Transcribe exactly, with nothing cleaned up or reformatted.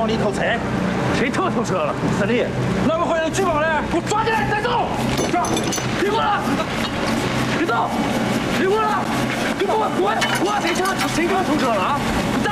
往里偷车，谁偷偷车了？是你，哪个坏人举报的？给我抓起来，带走！抓！别过来！别走！别过来！别过来！滚！滚！谁车？谁给我偷车了啊？滚蛋！